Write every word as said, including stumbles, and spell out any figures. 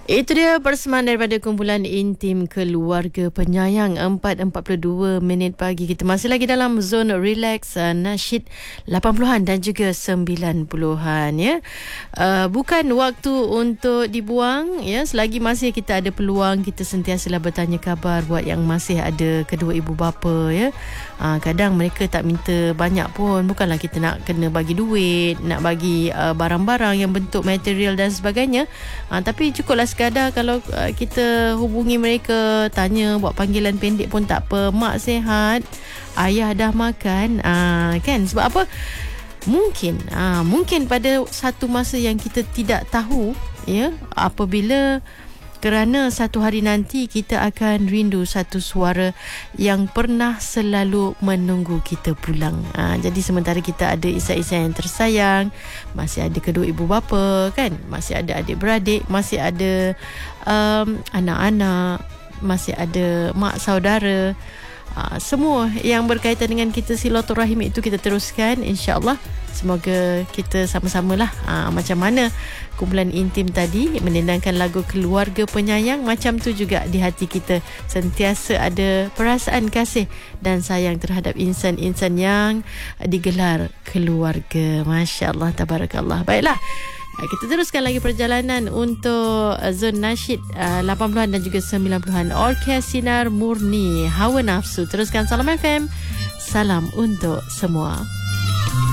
Itu dia persembahan daripada kumpulan intim keluarga penyayang. Empat empat puluh dua minit pagi. Kita masih lagi dalam zon relax uh, nasyid lapan puluhan dan juga sembilan puluhan ya. Uh, bukan waktu untuk dibuang ya. Selagi masih kita ada peluang, kita sentiasalah bertanya khabar buat yang masih ada kedua ibu bapa ya. Uh, kadang mereka tak minta banyak pun. Bukanlah kita nak kena bagi duit, nak bagi uh, barang-barang yang bentuk material dan sebagainya. Uh, tapi cukuplah kadang kalau uh, kita hubungi mereka, tanya, buat panggilan pendek pun tak apa. Mak sihat, ayah dah makan, uh, kan? Sebab apa? Mungkin uh, mungkin pada satu masa yang kita tidak tahu ya, apabila kerana satu hari nanti kita akan rindu satu suara yang pernah selalu menunggu kita pulang. Ha, jadi sementara kita ada insan-insan yang tersayang, masih ada kedua ibu bapa kan, masih ada adik-beradik, masih ada um, anak-anak, masih ada mak saudara. Ha, semua yang berkaitan dengan kita silaturahim itu kita teruskan, insya-Allah. Semoga kita sama-samalah ha, macam mana kumpulan intim tadi menendangkan lagu keluarga penyayang, macam tu juga di hati kita sentiasa ada perasaan kasih dan sayang terhadap insan-insan yang digelar keluarga. Masya-Allah, tabarakallah. Baiklah, kita teruskan lagi perjalanan untuk zon nasyid uh, lapan puluhan dan juga sembilan puluhan. Orkes Sinar Murni, Hawa Nafsu. Teruskan Salam F M. Salam untuk semua.